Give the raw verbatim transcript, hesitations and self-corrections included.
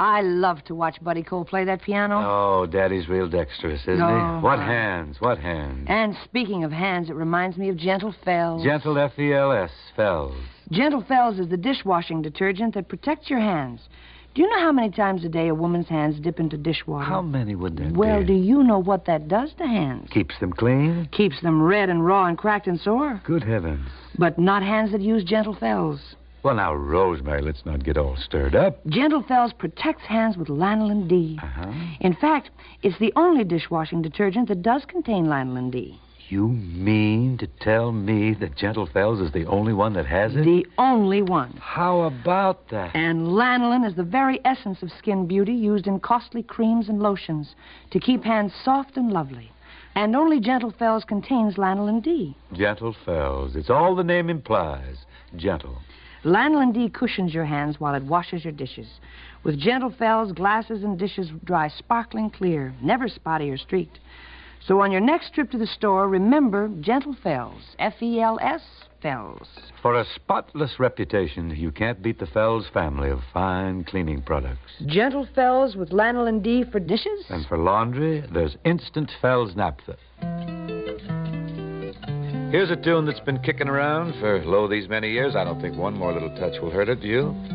I love to watch Buddy Cole play that piano. Oh, Daddy's real dexterous, isn't Oh, he? What my. hands, what hands. And speaking of hands, it reminds me of Gentle Fells. Gentle F E L S, Fells. Gentle Fells is the dishwashing detergent that protects your hands. Do you know how many times a day a woman's hands dip into dishwater? How many would that Well, be? do you know what that does to hands? Keeps them clean? Keeps them red and raw and cracked and sore. Good heavens. But not hands that use Gentle Fells. Well, now, Rosemary, let's not get all stirred up. Gentle Fells protects hands with lanolin D. Uh-huh. In fact, it's the only dishwashing detergent that does contain lanolin D. You mean to tell me that Gentle Fells is the only one that has it? The only one. How about that? And lanolin is the very essence of skin beauty used in costly creams and lotions to keep hands soft and lovely. And only Gentle Fells contains lanolin D. Gentle Fells. It's all the name implies. Gentle. Lanolin D cushions your hands while it washes your dishes. With Gentle Fells, glasses and dishes dry sparkling clear, never spotty or streaked. So on your next trip to the store, remember Gentle Fells. F E L S, Fells. For a spotless reputation, you can't beat the Fells family of fine cleaning products. Gentle Fells with lanolin D for dishes? And for laundry, there's Instant Fells Naphtha. Here's a tune that's been kicking around for, lo, these many years. I don't think one more little touch will hurt it, do you?